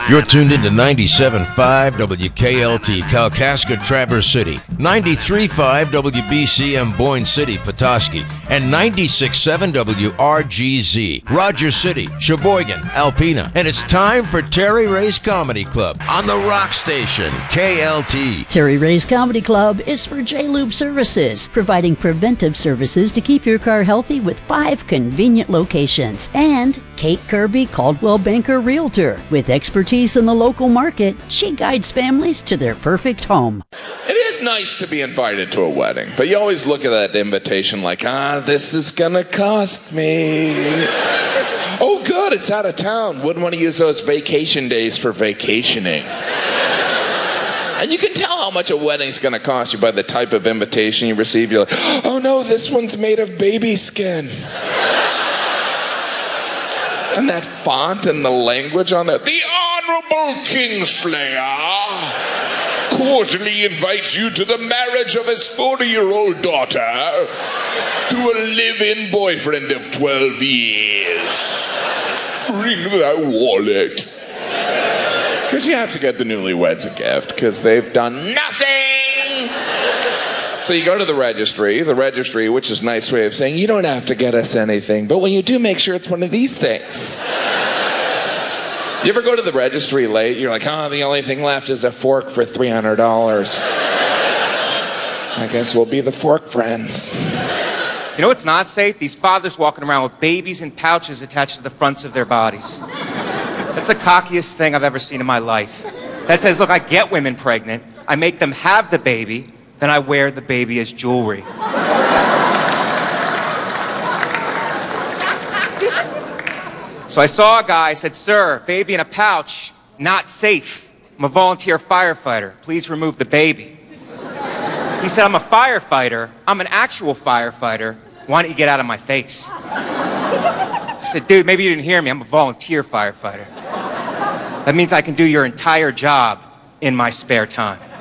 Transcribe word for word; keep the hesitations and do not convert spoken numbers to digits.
You're tuned into ninety-seven point five W K L T, Kalkaska, Traverse City, ninety-three point five W B C M, Boyne City, Petoskey, and ninety-six point seven W R G Z, Rogers City, Sheboygan, Alpena. And it's time for Terry Ray's Comedy Club on the Rock Station, K L T. Terry Ray's Comedy Club is for J-Lube Services, providing preventive services to keep your car healthy with five convenient locations. And Kate Kirby, Caldwell Banker Realtor. With expertise in the local market, she guides families to their perfect home. It is nice to be invited to a wedding, but you always look at that invitation like, ah, this is gonna cost me. Oh, good, it's out of town. Wouldn't want to use those vacation days for vacationing. And you can tell how much a wedding's gonna cost you by the type of invitation you receive. You're like, oh no, this one's made of baby skin. And that font and the language on there. The Honorable Kingslayer cordially invites you to the marriage of his forty-year-old daughter to a live-in boyfriend of twelve years. Bring that wallet. Because you have to get the newlyweds a gift, because they've done nothing. So you go to the registry, the registry, which is a nice way of saying, you don't have to get us anything, but when you do, make sure it's one of these things. You ever go to the registry late? You're like, oh, the only thing left is a fork for three hundred dollars. I guess we'll be the fork friends. You know what's not safe? These fathers walking around with babies in pouches attached to the fronts of their bodies. That's the cockiest thing I've ever seen in my life. That says, look, I get women pregnant, I make them have the baby, then I wear the baby as jewelry. So I saw a guy, I said, sir, baby in a pouch, not safe. I'm a volunteer firefighter. Please remove the baby. He said, I'm a firefighter. I'm an actual firefighter. Why don't you get out of my face? I said, dude, maybe you didn't hear me. I'm a volunteer firefighter. That means I can do your entire job in my spare time.